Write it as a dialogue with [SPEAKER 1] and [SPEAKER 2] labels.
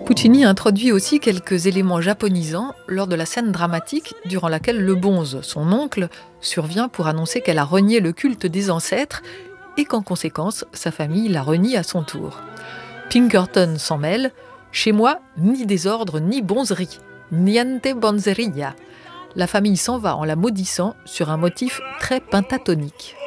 [SPEAKER 1] Puccini introduit aussi quelques éléments japonisants lors de la scène dramatique durant laquelle le bonze, son oncle, survient pour annoncer qu'elle a renié le culte des ancêtres et qu'en conséquence, sa famille la renie à son tour. Pinkerton s'en mêle. Chez moi, ni désordre ni bonzerie. Niente bonzeria. La famille s'en va en la maudissant sur un motif très pentatonique.